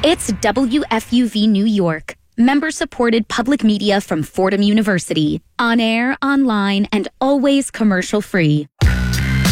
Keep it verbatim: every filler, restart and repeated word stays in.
It's W F U V New York, member-supported public media from Fordham University. On air, online, and always commercial-free.